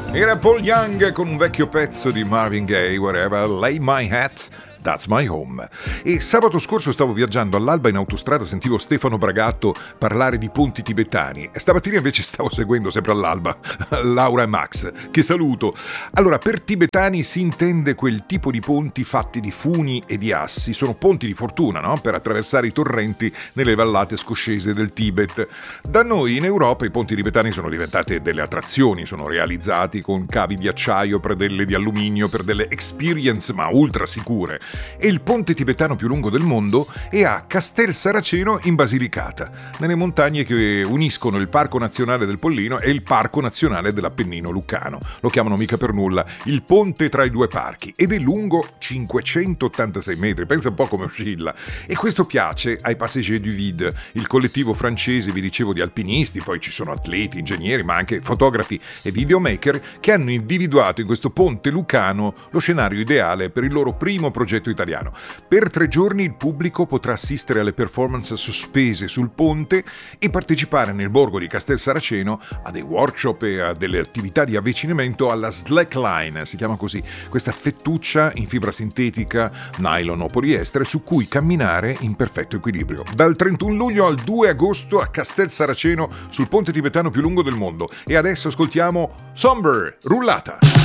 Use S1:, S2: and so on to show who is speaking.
S1: Era Paul Young con un vecchio pezzo di Marvin Gaye, Wherever I Lay My Hat, That's My Home. E sabato scorso stavo viaggiando all'alba in autostrada, sentivo Stefano Bragatto parlare di ponti tibetani e stamattina invece stavo seguendo sempre all'alba Laura e Max, che saluto. Allora, per tibetani si intende quel tipo di ponti fatti di funi e di assi, sono ponti di fortuna, no? Per attraversare i torrenti nelle vallate scoscese del Tibet. Da noi in Europa i ponti tibetani sono diventati delle attrazioni, sono realizzati con cavi di acciaio, predelle di alluminio per delle experience ma ultra sicure. E il ponte tibetano più lungo del mondo è a Castel Saraceno in Basilicata, nelle montagne che uniscono il Parco Nazionale del Pollino e il Parco Nazionale dell'Appennino Lucano. Lo chiamano mica per nulla il ponte tra i due parchi ed è lungo 586 metri, pensa un po' come oscilla. E questo piace ai Passagers du Vide, il collettivo francese, vi dicevo, di alpinisti, poi ci sono atleti, ingegneri, ma anche fotografi e videomaker che hanno individuato in questo ponte lucano lo scenario ideale per il loro primo progetto italiano. Per 3 giorni il pubblico potrà assistere alle performance sospese sul ponte e partecipare nel borgo di Castel Saraceno a dei workshop e a delle attività di avvicinamento alla slackline, si chiama così, questa fettuccia in fibra sintetica, nylon o poliestere su cui camminare in perfetto equilibrio. Dal 31 luglio al 2 agosto a Castel Saraceno sul ponte tibetano più lungo del mondo. E adesso ascoltiamo Somber, rullata.